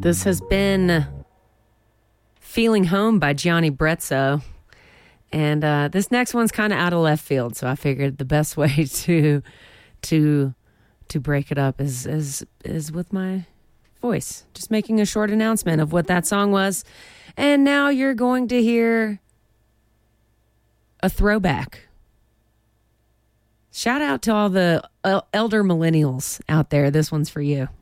This has been Feeling Home by Gianni Brezzo. And this next one's kind of out of left field, so I figured the best way to break it up is with my voice. Just making a short announcement of what that song was. And now you're going to hear a throwback. Shout out to all the elder millennials out there. This one's for you.